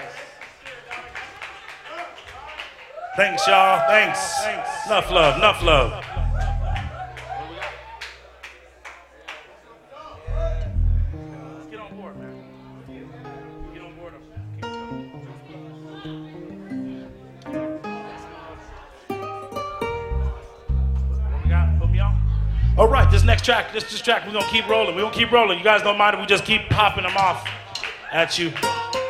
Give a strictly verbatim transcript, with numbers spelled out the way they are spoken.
Thanks, y'all. Thanks. Thanks. Enough love. Enough love. Get on board, man. Get on board. What we got? Put me on. All right, this next track, this this track, we're gonna keep rolling. We're gonna keep rolling. You guys don't mind if we just keep popping them off at you.